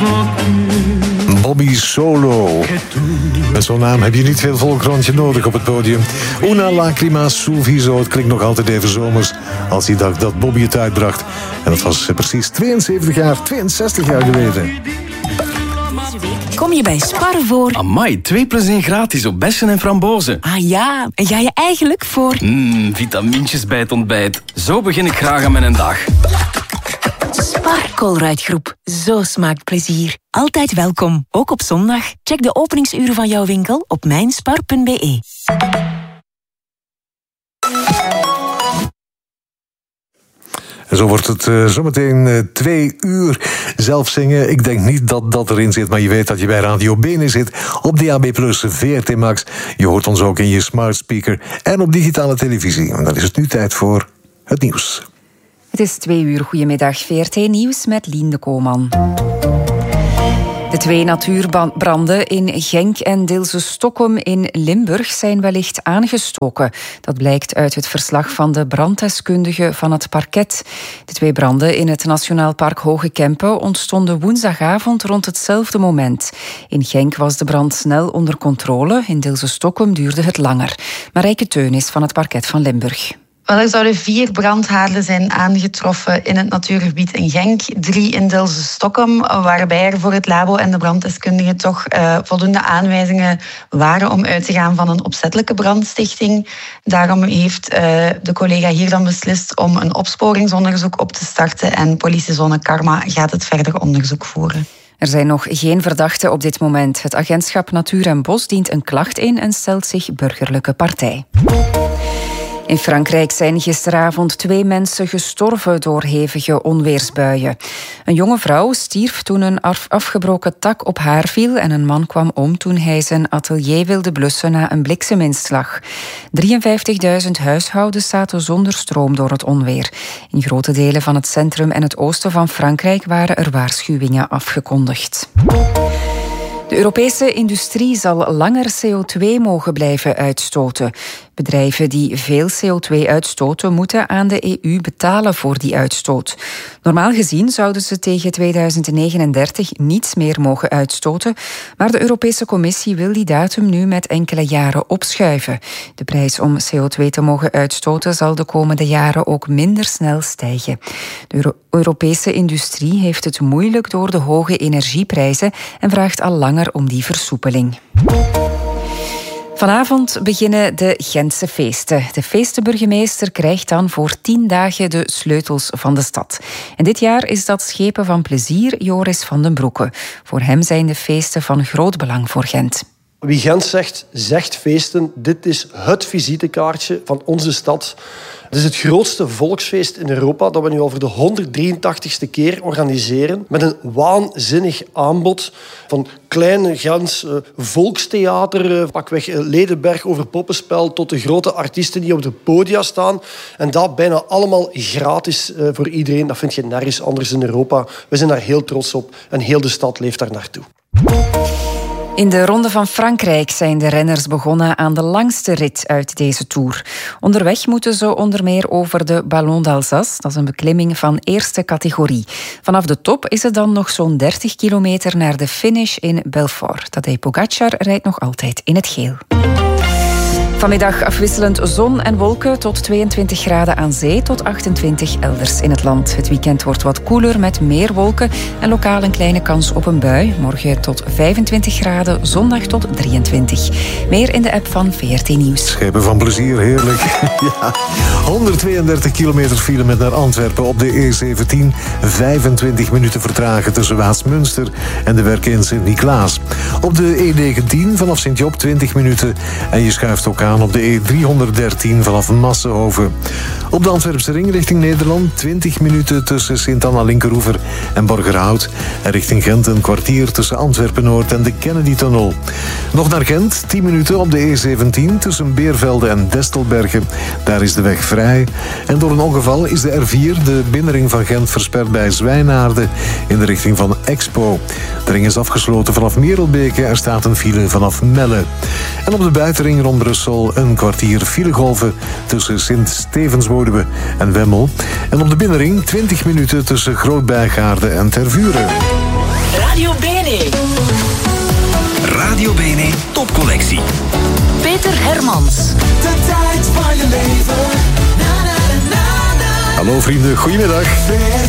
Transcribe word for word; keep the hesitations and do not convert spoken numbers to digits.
Bobby Solo. Met zo'n naam heb je niet veel volk rond je nodig op het podium. Una lacrima sul viso. Het klinkt nog altijd even zomers als die dag dat Bobby het uitbracht. En dat was precies tweeënzeventig jaar, tweeënzestig jaar geleden. Kom je bij Spar voor... Amai, twee plus één gratis op bessen en frambozen. Ah ja, en ga je eigenlijk voor... Mmm, vitamintjes bij het ontbijt. Zo begin ik graag aan mijn dag. Spar Colruyt-groep. Zo smaakt plezier. Altijd welkom, ook op zondag. Check de openingsuren van jouw winkel op mijnspar punt be. En zo wordt het uh, zometeen uh, twee uur zelf zingen. Ik denk niet dat dat erin zit, maar je weet dat je bij Radio Bene zit. Op D A B plus, V R T Max. Je hoort ons ook in je smart speaker en op digitale televisie. En dan is het nu tijd voor het nieuws. Het is twee uur. Goedemiddag. V R T Nieuws met Lien de Kooman. De twee natuurbranden in Genk en Deelze-Stokkum in Limburg zijn wellicht aangestoken. Dat blijkt uit het verslag van de branddeskundige van het parket. De twee branden in het Nationaal Park Hoge Kempen ontstonden woensdagavond rond hetzelfde moment. In Genk was de brand snel onder controle. In Deelze-Stokkum duurde het langer. Marijke Teunis van het parket van Limburg. Wel, er zouden vier brandhaarden zijn aangetroffen in het natuurgebied in Genk, drie in Deelze-Stokkum, waarbij er voor het labo en de branddeskundigen toch uh, voldoende aanwijzingen waren om uit te gaan van een opzettelijke brandstichting. Daarom heeft uh, de collega hier dan beslist om een opsporingsonderzoek op te starten en politiezone Karma gaat het verder onderzoek voeren. Er zijn nog geen verdachten op dit moment. Het agentschap Natuur en Bos dient een klacht in en stelt zich burgerlijke partij. In Frankrijk zijn gisteravond twee mensen gestorven door hevige onweersbuien. Een jonge vrouw stierf toen een afgebroken tak op haar viel en een man kwam om toen hij zijn atelier wilde blussen na een blikseminslag. drieënvijftigduizend huishoudens zaten zonder stroom door het onweer. In grote delen van het centrum en het oosten van Frankrijk waren er waarschuwingen afgekondigd. De Europese industrie zal langer C O twee mogen blijven uitstoten. Bedrijven die veel C O twee uitstoten moeten aan de E U betalen voor die uitstoot. Normaal gezien zouden ze tegen tweeduizend negenendertig niets meer mogen uitstoten, maar de Europese Commissie wil die datum nu met enkele jaren opschuiven. De prijs om C O twee te mogen uitstoten zal de komende jaren ook minder snel stijgen. De Euro- Europese industrie heeft het moeilijk door de hoge energieprijzen en vraagt al langer om die versoepeling. Vanavond beginnen de Gentse feesten. De feestenburgemeester krijgt dan voor tien dagen de sleutels van de stad. En dit jaar is dat schepen van plezier Joris van den Broeke. Voor hem zijn de feesten van groot belang voor Gent. Wie Gent zegt, zegt feesten. Dit is het visitekaartje van onze stad. Het is het grootste volksfeest in Europa dat we nu al voor de honderddrieëntachtigste keer organiseren. Met een waanzinnig aanbod van klein Gents uh, volkstheater, uh, pakweg uh, Ledenberg over poppenspel, tot de grote artiesten die op de podia staan. En dat bijna allemaal gratis uh, voor iedereen. Dat vind je nergens anders in Europa. We zijn daar heel trots op en heel de stad leeft daar naartoe. In de Ronde van Frankrijk zijn de renners begonnen aan de langste rit uit deze Tour. Onderweg moeten ze onder meer over de Ballon d'Alsace. Dat is een beklimming van eerste categorie. Vanaf de top is het dan nog zo'n dertig kilometer naar de finish in Belfort. Tadej Pogacar rijdt nog altijd in het geel. Vanmiddag afwisselend zon en wolken tot tweeëntwintig graden aan zee tot achtentwintig elders in het land. Het weekend wordt wat koeler met meer wolken en lokaal een kleine kans op een bui. Morgen tot vijfentwintig graden, zondag tot drieëntwintig. Meer in de app van V R T Nieuws. Schepen van plezier, heerlijk. Ja. honderdtweeëndertig kilometer file met naar Antwerpen op de E zeventien. vijfentwintig minuten vertragen tussen Waasmunster en de werken in Sint-Niklaas. Op de E negentien vanaf Sint-Job twintig minuten en je schuift ook aan op de E driehonderddertien vanaf Massenhoven. Op de Antwerpse ring richting Nederland twintig minuten tussen Sint-Anna-Linkeroever en Borgerhout. En richting Gent een kwartier tussen Antwerpen-Noord en de Kennedy-tunnel. Nog naar Gent, tien minuten op de E zeventien tussen Beervelde en Destelbergen. Daar is de weg vrij. En door een ongeval is de R vier, de binnenring van Gent, versperd bij Zwijnaarden in de richting van Expo. De ring is afgesloten vanaf Merelbeke. Er staat een file vanaf Melle. En op de buitenring rond Brussel een kwartier filegolven tussen Sint-Stevenswoluwe en Wemmel. En op de binnenring twintig minuten tussen Groot-Bijgaarden en Tervuren. Radio Bene. Radio Bene topcollectie. Peter Hermans. De tijd van je leven. Na, na, na, na. Hallo vrienden, goedemiddag. V R